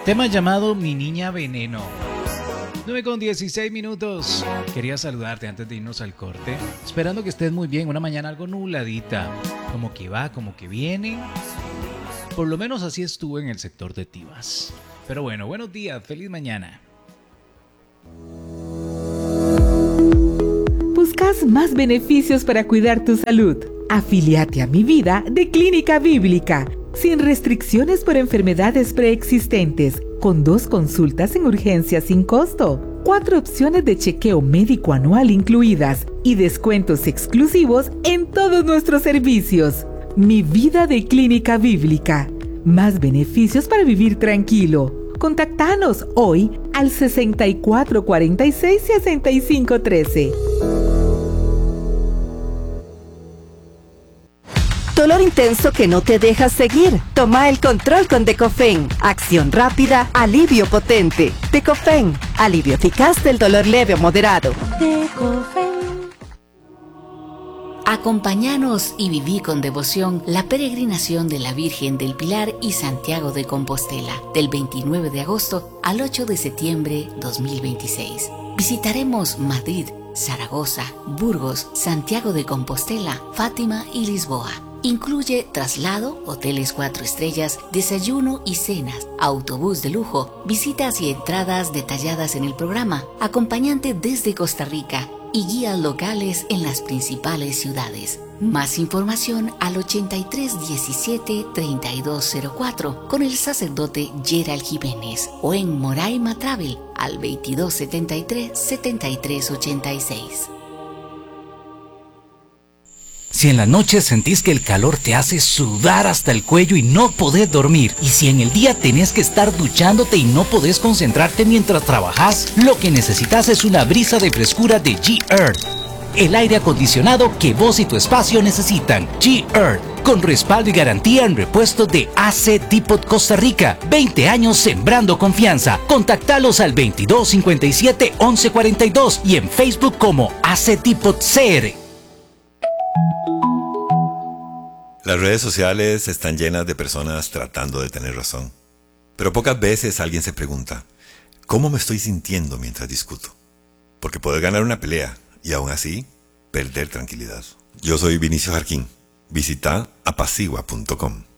Tema llamado Mi Niña Veneno. 9:16. Quería saludarte antes de irnos al corte, esperando que estés muy bien. Una mañana algo nubladita, como que va, como que viene. Por lo menos así estuvo en el sector de Tibás. Pero bueno, buenos días, feliz mañana. ¿Buscas más beneficios para cuidar tu salud? Afíliate a Mi Vida de Clínica Bíblica, sin restricciones por enfermedades preexistentes, con 2 consultas en urgencia sin costo, 4 opciones de chequeo médico anual incluidas y descuentos exclusivos en todos nuestros servicios. Mi Vida de Clínica Bíblica. Más beneficios para vivir tranquilo. Contactanos hoy al 6446-6513. Dolor intenso que no te deja seguir. Toma el control con Decofen. Acción rápida, alivio potente. Decofen, alivio eficaz del dolor leve o moderado. Decofen. Acompáñanos y viví con devoción la peregrinación de la Virgen del Pilar y Santiago de Compostela, del 29 de agosto al 8 de septiembre 2026. Visitaremos Madrid, Zaragoza, Burgos, Santiago de Compostela, Fátima y Lisboa. Incluye traslado, hoteles 4 estrellas, desayuno y cenas, autobús de lujo, visitas y entradas detalladas en el programa, acompañante desde Costa Rica y guías locales en las principales ciudades. Más información al 8317-3204 con el sacerdote Gerald Jiménez o en Moraima Travel al 2273-7386. Si en la noche sentís que el calor te hace sudar hasta el cuello y no podés dormir, y si en el día tenés que estar duchándote y no podés concentrarte mientras trabajas, lo que necesitas es una brisa de frescura de G-Earth. El aire acondicionado que vos y tu espacio necesitan. G-Earth, con respaldo y garantía en repuestos de AC Depot Costa Rica. 20 años sembrando confianza. Contactalos al 2257-1142 y en Facebook como AC Depot CR. Las redes sociales están llenas de personas tratando de tener razón. Pero pocas veces alguien se pregunta, ¿cómo me estoy sintiendo mientras discuto? Porque puedes ganar una pelea y aún así perder tranquilidad. Yo soy Vinicio Jarquín. Visita apacigua.com.